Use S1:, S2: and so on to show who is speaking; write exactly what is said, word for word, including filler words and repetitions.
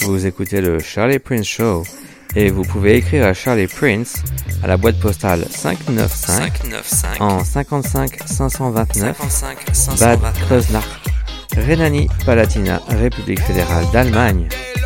S1: vous écoutez le Charlie Prince Show et vous pouvez écrire à Charlie Prince à la boîte postale cinq cent quatre-vingt-quinze en cinquante-cinq cinq cent vingt-neuf Bad Kreuznach, Rhénanie-Palatinat, République fédérale d'Allemagne.